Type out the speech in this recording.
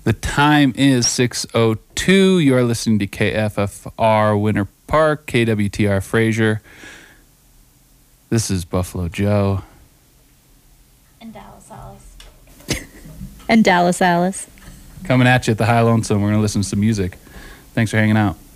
The time is 6:02. You are listening to KFFR Winter Park, KWTR Fraser. This is Buffalo Joe. And Dallas Alice. And Dallas Alice. Coming at you at the High Lonesome. We're going to listen to some music. Thanks for hanging out.